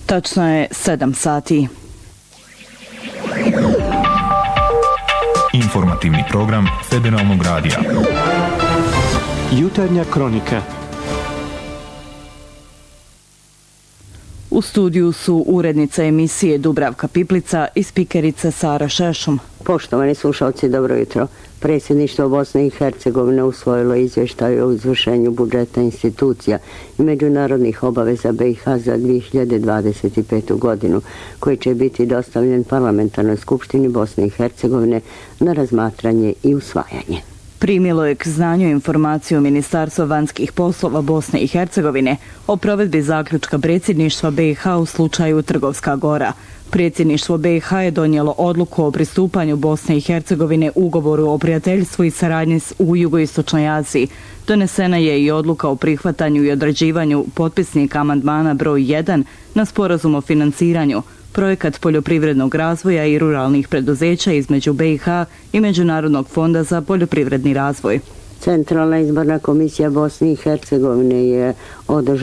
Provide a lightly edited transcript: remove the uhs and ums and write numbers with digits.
Tačno je 7 sati. Informativni program Federalnog radija. Jutarnja kronika. U studiju su urednica emisije Dubravka Piplica i spikerica Sara Šešum. Poštovani slušalci, dobro jutro. Predsjedništvo Bosne i Hercegovine usvojilo izvještaj o izvršenju budžeta institucija i međunarodnih obaveza BiH za 2025. godinu, koji će biti dostavljen Parlamentarnoj skupštini Bosne i Hercegovine na razmatranje i usvajanje. Primilo je k znanju informaciju Ministarstva vanjskih poslova Bosne i Hercegovine o provedbi zaključka predsjedništva BiH u slučaju Trgovska Gora. Predsjedništvo BiH je donijelo odluku o pristupanju Bosne i Hercegovine ugovoru o prijateljstvu i saradnji u jugoistočnoj Aziji. Donesena je i odluka o prihvatanju i određivanju potpisnika amandmana broj 1 na sporazum o financiranju, projekat poljoprivrednog razvoja i ruralnih preduzeća između BiH i Međunarodnog fonda za poljoprivredni razvoj. Centralna izborna komisija Bosne i Hercegovine je održala